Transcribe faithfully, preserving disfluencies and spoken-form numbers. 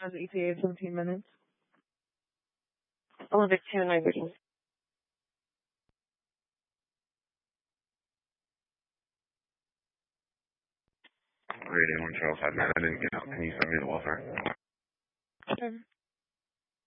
Has E T A seventeen minutes. Olympic two, nine thirteen. Radio one Charles five nine. I didn't get out. Can you send me the welfare? Sure.